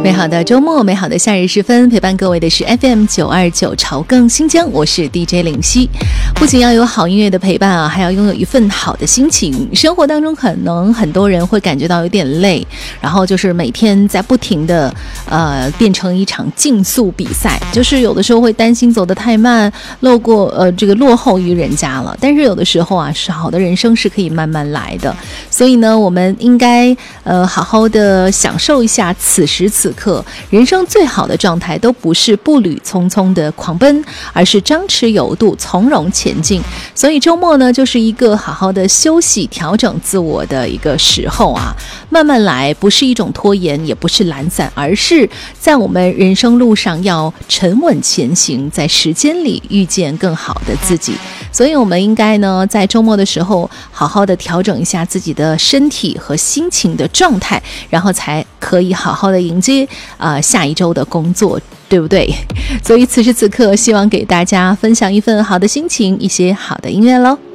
美好的周末，美好的夏日时分，陪伴各位的是 FM929 潮更新疆，我是 DJ 林夕。不仅要有好音乐的陪伴啊，还要拥有一份好的心情。生活当中可能很多人会感觉到有点累，然后就是每天在不停的变成一场竞速比赛，就是有的时候会担心走得太慢，落后于人家了。但是有的时候啊，是好的人生是可以慢慢来的。所以呢，我们应该好好的享受一下此时此刻。人生最好的状态都不是步履匆匆的狂奔，而是张弛有度，从容前进。所以周末呢，就是一个好好的休息调整自我的一个时候啊，慢慢来，不是一种拖延，也不是懒散，而是在我们人生路上要沉稳前行，在时间里遇见更好的自己。所以我们应该呢，在周末的时候好好的调整一下自己的身体和心情的状态，然后才可以好好的迎接下一周的工作，对不对？所以此时此刻，希望给大家分享一份好的心情，一些好的音乐咯。